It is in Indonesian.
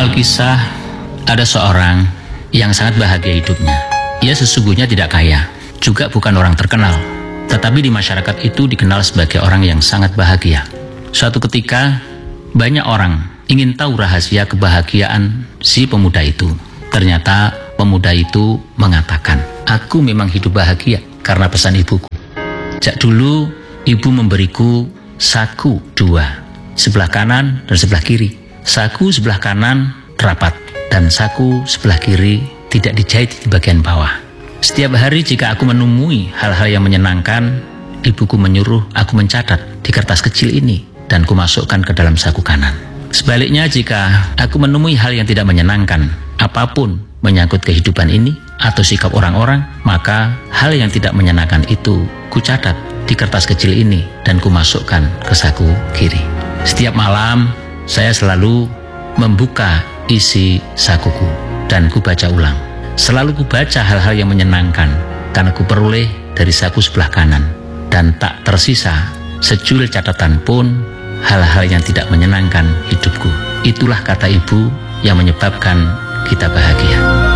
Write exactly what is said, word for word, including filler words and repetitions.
Alkisah, ada seorang yang sangat bahagia hidupnya. Ia sesungguhnya tidak kaya, juga bukan orang terkenal, tetapi di masyarakat itu dikenal sebagai orang yang sangat bahagia. Suatu ketika, banyak orang ingin tahu rahasia kebahagiaan si pemuda itu. Ternyata pemuda itu mengatakan, "Aku memang hidup bahagia karena pesan ibuku. Sejak dulu, ibu memberiku saku dua, sebelah kanan dan sebelah kiri. Saku sebelah kanan rapat dan saku sebelah kiri tidak dijahit di bagian bawah. Setiap hari jika aku menemui hal-hal yang menyenangkan, ibuku menyuruh aku mencatat di kertas kecil ini dan kumasukkan ke dalam saku kanan. Sebaliknya jika aku menemui hal yang tidak menyenangkan, apapun menyangkut kehidupan ini atau sikap orang-orang, maka hal yang tidak menyenangkan itu kucatat di kertas kecil ini dan kumasukkan ke saku kiri. Setiap malam saya selalu membuka isi sakuku dan kubaca ulang. Selalu kubaca hal-hal yang menyenangkan karena kuperoleh dari saku sebelah kanan, dan tak tersisa secuil catatan pun hal-hal yang tidak menyenangkan hidupku. Itulah kata ibu yang menyebabkan kita bahagia."